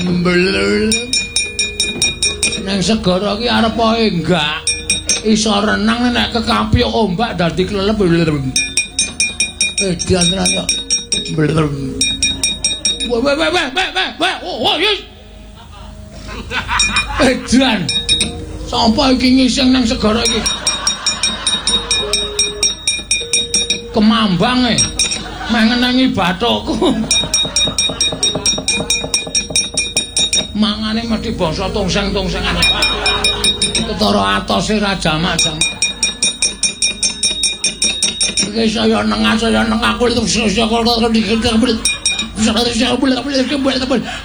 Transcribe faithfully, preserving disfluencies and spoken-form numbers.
Nang segara iki arep ae enggak iso renang nek kekapyuk ombak dadi klelep. Edan tenan yo. Wah wah wah wah wah wah oh yes. Edan. Sapa iki ngising nang segara iki? Kemambang e. Meh ngenengi bathukku. Mangane mesti basa tongseng-tongsengan. Ketara atose ra jamak-jamak. Iki saya nengah saya nengah kulit saya kalau dikit-dikit